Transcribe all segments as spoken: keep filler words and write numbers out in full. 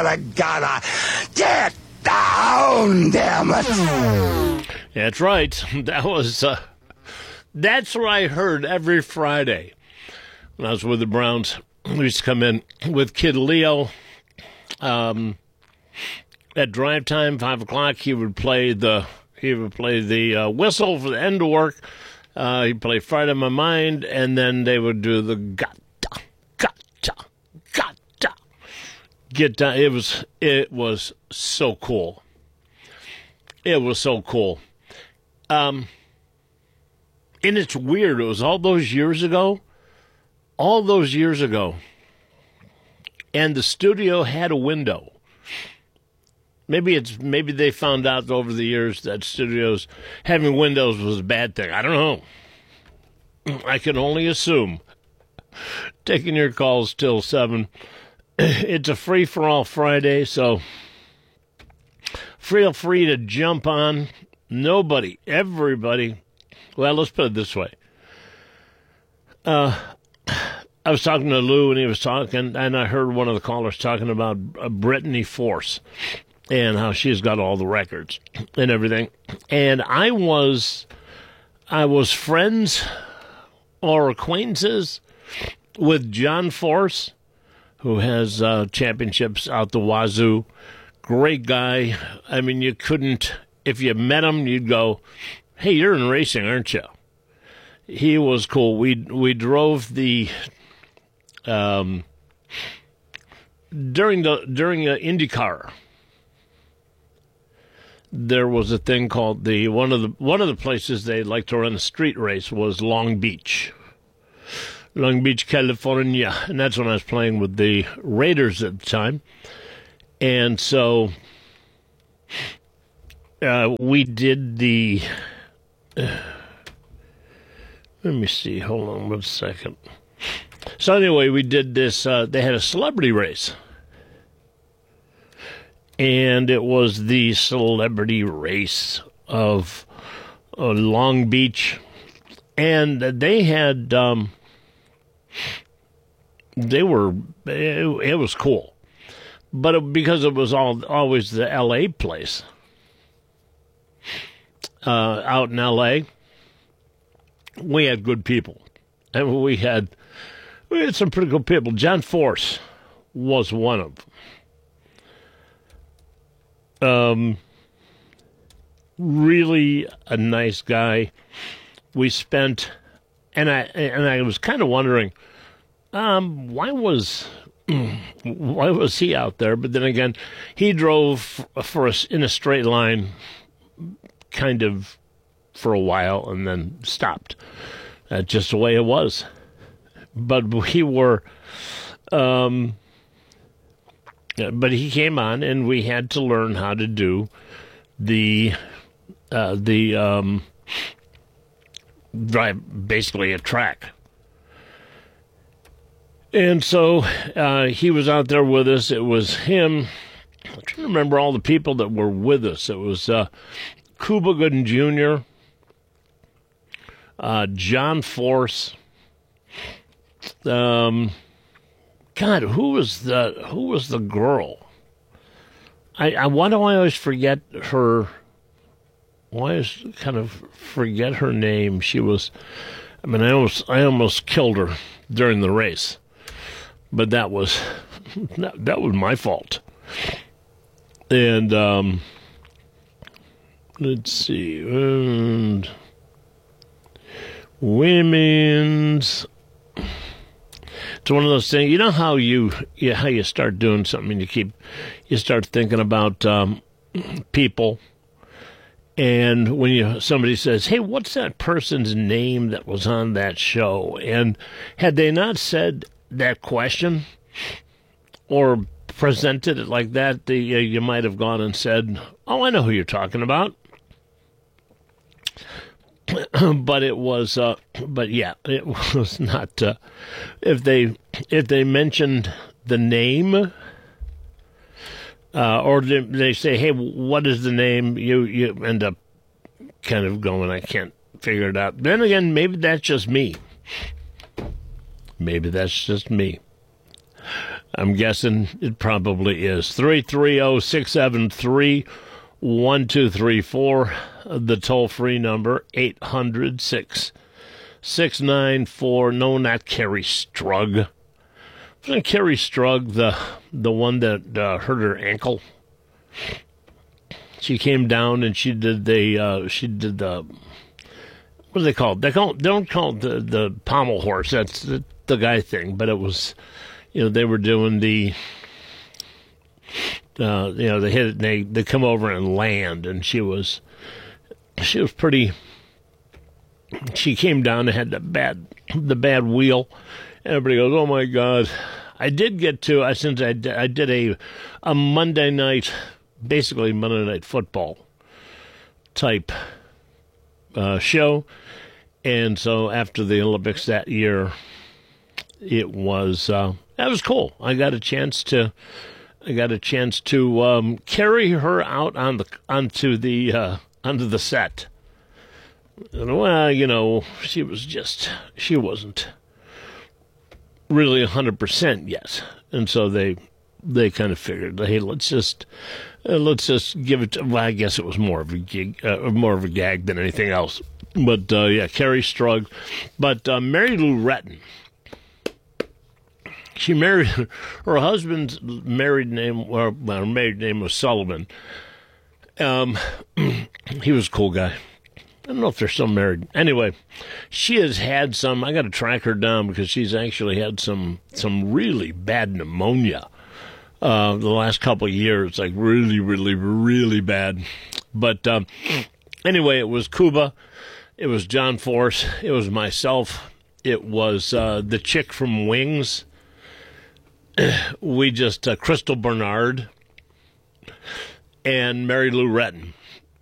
gotta, gotta get down, damn it. That's right. That was, uh, that's what I heard every Friday when I was with the Browns. We used to come in with Kid Leo. Um, at drive time, five o'clock, he would play the he would play the uh, whistle for the end of work. Uh, he'd play Friday My Mind, and then they would do the gotcha, gotcha, gotcha. Get down. It was it was so cool. It was so cool. Um, and it's weird. It was all those years ago. All those years ago. And the studio had a window. Maybe it's maybe they found out over the years that studios having windows was a bad thing. I don't know. I can only assume. Taking your calls till seven. It's a free-for-all Friday, so feel free to jump on. Nobody, everybody. Well, let's put it this way. Uh, I was talking to Lou, and he was talking, and I heard one of the callers talking about uh, Brittany Force and how she's got all the records and everything. And I was, I was friends or acquaintances with John Force, who has uh, championships out the wazoo. Great guy. I mean, you couldn't, if you met him, you'd go, hey, you're in racing, aren't you? He was cool. We we drove the um, during the during the IndyCar. There was a thing called the one of the one of the places they like to run a street race was Long Beach, Long Beach, California, and that's when I was playing with the Raiders at the time, and so uh, we did the. Uh, let me see. Hold on one second. So anyway, we did this. Uh, they had a celebrity race. And it was the celebrity race of uh, Long Beach. And they had, um, they were, it, it was cool. But it, because it was all always the L A place, uh, out in L A, we had good people. And we had, we had some pretty good people. John Force was one of them. Um, really a nice guy. We spent, and I and I was kind of wondering, um, why was why was he out there? But then again, he drove for us in a straight line, kind of for a while, and then stopped. That's just the way it was. But we were. Um, But he came on, and we had to learn how to do the uh, the um, drive, basically a track. And so uh, he was out there with us. It was him. I'm trying to remember all the people that were with us. It was uh, Cuba Gooden Junior, uh, John Force. Um. God, who was the who was the girl? I, I why do I always forget her? Why is kind of forget her name? She was, I mean, I almost I almost killed her during the race, but that was that, that was my fault. And um, let's see, and women's. It's one of those things. You know how you, you how you start doing something and you keep you start thinking about um, people, and when you somebody says, "Hey, what's that person's name that was on that show?" And had they not said that question or presented it like that, the, uh, you might have gone and said, "Oh, I know who you're talking about." But it was, uh, but yeah, it was not. Uh, if they if they mentioned the name, uh, or they, they say, "Hey, what is the name?" You you end up kind of going, "I can't figure it out." Then again, maybe that's just me. Maybe that's just me. I'm guessing it probably is. three three zero, six seven three, one two three four, the toll-free number, eight hundred, six six nine four, no, not Carrie Strug. Wasn't Carrie Strug the, the one that uh, hurt her ankle? She came down and she did the, uh, she did the, what do they call it? They, call, they don't call it the, the pommel horse. That's the, the guy thing. But it was, you know, they were doing the, uh, you know, they hit it and they, they come over and land. And she was, she was pretty, she came down and had the bad, the bad wheel. Everybody goes, oh, my God. I did get to, I since I did, I did a, a Monday night, basically Monday Night Football type uh, show. And so after the Olympics that year, it was, uh, that was cool. I got a chance to, I got a chance to um, carry her out on the, onto the, uh, onto the set. And, well, you know, she was just, she wasn't really one hundred percent yet. And so they, they kind of figured, hey, let's just, uh, let's just give it to, well, I guess it was more of a gig, uh, more of a gag than anything else. But, uh, yeah, Carrie Strug. But uh, Mary Lou Retton, she married, her husband's married name, or well, her married name was Sullivan. Um, he was a cool guy. I don't know if they're still married. Anyway, she has had some, I got to track her down because she's actually had some, some really bad pneumonia uh, the last couple of years, like really, really, really bad. But um, anyway, it was Cuba. It was John Force. It was myself. It was uh, the chick from Wings. We just, uh, Crystal Bernard and Mary Lou Retton.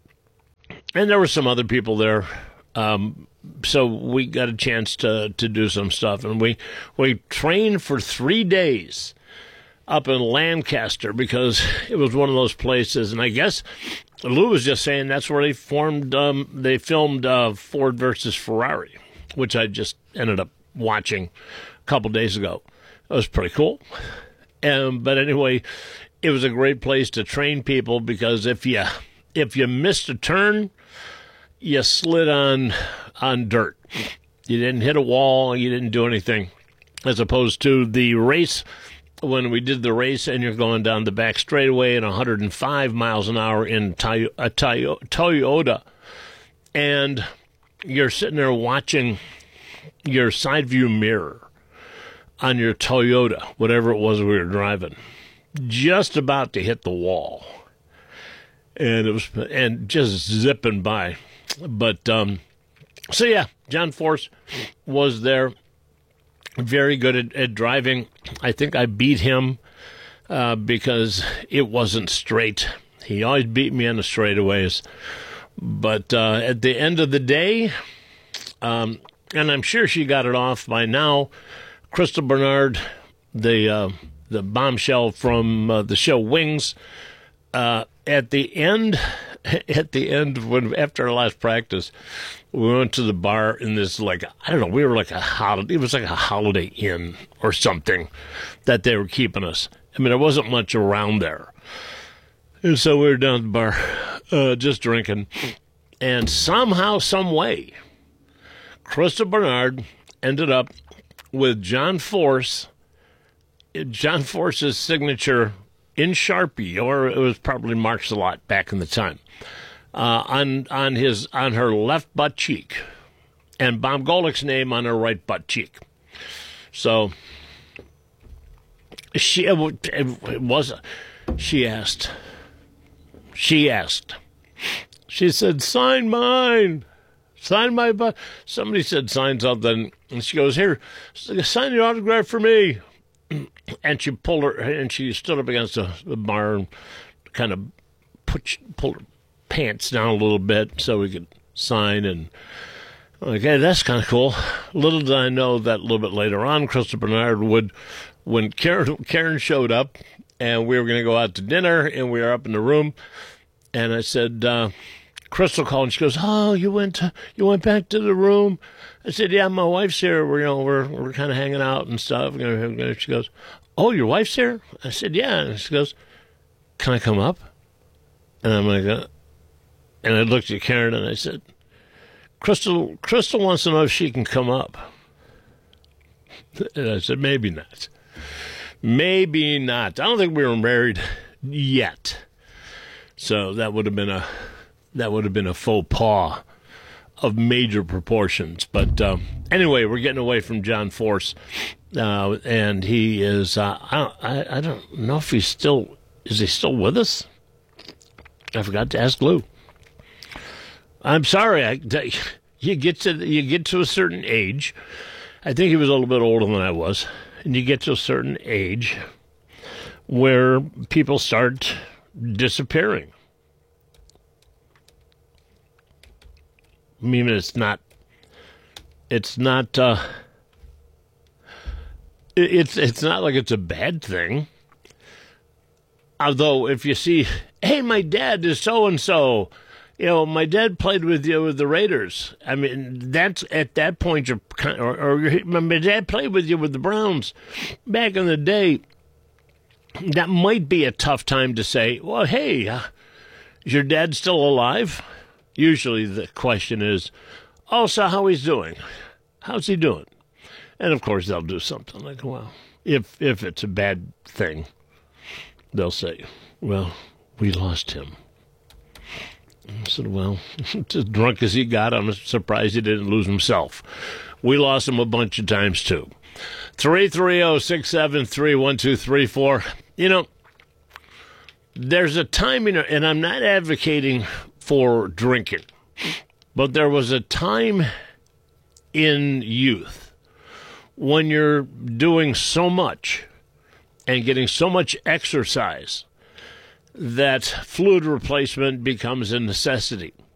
And there were some other people there. Um, so we got a chance to, to do some stuff. And we, we trained for three days up in Lancaster because it was one of those places. And I guess Lou was just saying that's where they formed, um, they filmed uh, Ford versus Ferrari, which I just ended up watching a couple days ago. It was pretty cool. Um, but anyway, it was a great place to train people because if you if you missed a turn, you slid on on dirt. You didn't hit a wall. You didn't do anything. As opposed to the race, when we did the race and you're going down the back straightaway at one hundred five miles an hour in Toy- a Toy- Toyota, and you're sitting there watching your side view mirror on your Toyota, whatever it was we were driving, just about to hit the wall. And it was, and just zipping by. But, um, so yeah, John Force was there, very good at, at driving. I think I beat him, uh, because it wasn't straight. He always beat me on the straightaways. But, uh, at the end of the day, um, and I'm sure she got it off by now, Crystal Bernard, the, uh, the bombshell from uh, the show Wings, uh, at the end, at the end, when after our last practice, we went to the bar in this, like, I don't know, we were like a holiday, it was like a Holiday Inn or something that they were keeping us. I mean, there wasn't much around there. And so we were down at the bar, uh, just drinking. And somehow, some way, Crystal Bernard ended up with John Force, John Force's signature in Sharpie, or it was probably marked a lot back in the time, uh, on on his on her left butt cheek, and Bob Golick's name on her right butt cheek. So she it, it was she asked, she asked, she said, "Sign mine, sign my butt." Somebody said, "Sign something," and she goes, "Here, sign your autograph for me." And she pulled her, and she stood up against the, the bar and kind of put, pulled her pants down a little bit so we could sign. And okay, that's kind of cool. Little did I know that a little bit later on, Crystal Bernard would, when Karen, Karen showed up, and we were going to go out to dinner, and we were up in the room, and I said, uh, Crystal called and she goes, "Oh, you went to, you went back to the room." I said, "Yeah, my wife's here. We're you know we're we're kind of hanging out and stuff." She goes, "Oh, your wife's here?" I said, "Yeah." And she goes, "Can I come up?" And I'm like, uh, and I looked at Karen and I said, "Crystal, Crystal wants to know if she can come up." And I said, "Maybe not. Maybe not. I don't think we were married yet." So that would have been a that would have been a faux pas of major proportions. But um, anyway, we're getting away from John Force, uh, and he is. Uh, I, I I don't know if he's still is he still with us. I forgot to ask Lou. I'm sorry. I, you get to you get to a certain age. I think he was a little bit older than I was, and you get to a certain age where people start disappearing. I mean, it's not, it's not, uh, it's, it's not like it's a bad thing. Although if you see, "Hey, my dad is so-and-so, you know, my dad played with you with the Raiders." I mean, that's, at that point, you're kind of, or, or my dad played with you with the Browns back in the day. That might be a tough time to say, "Well, hey, uh, is your dad still alive?" Usually the question is, "Oh, so how he's doing? How's he doing?" And of course they'll do something like, well, if if it's a bad thing, they'll say, "Well, we lost him." I said, "Well, as drunk as he got, I'm surprised he didn't lose himself. We lost him a bunch of times too." three three zero, six seven three, one two three four. You know, there's a time, in, and I'm not advocating for drinking, but there was a time in youth when you're doing so much and getting so much exercise that fluid replacement becomes a necessity.